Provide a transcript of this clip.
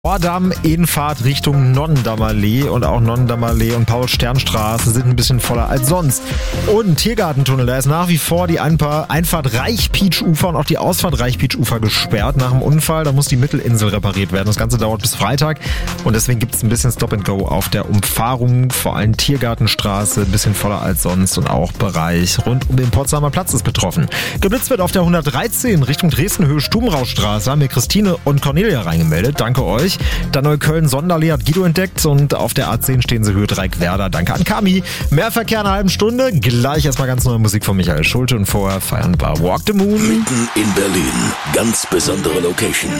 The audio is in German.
Nordam in Fahrt Richtung Nonnendammerlee und auch Nonnendammerlee und Paul-Stern-Straße sind ein bisschen voller als sonst. Und Tiergartentunnel, da ist nach wie vor die Einfahrt Reichpietsch-Ufer und auch die Ausfahrt Reichpietsch-Ufer gesperrt nach dem Unfall. Da muss die Mittelinsel repariert werden. Das Ganze dauert bis Freitag und deswegen gibt es ein bisschen Stop-and-Go auf der Umfahrung, vor allem Tiergartenstraße, ein bisschen voller als sonst und auch Bereich rund um den Potsdamer Platz ist betroffen. Geblitzt wird auf der 113 Richtung Dresden-Höhe Stubenrauchstraße, haben mir Christine und Cornelia reingemeldet. Danke euch. Dann Neukölln-Sonderlee hat Guido entdeckt und auf der A10 stehen sie Höhe Dreieckwerder. Danke an Kami. Mehr Verkehr in einer halben Stunde. Gleich erstmal ganz neue Musik von Michael Schulte und vorher feiern wir Walk the Moon. Mitten in Berlin. Ganz besondere Location.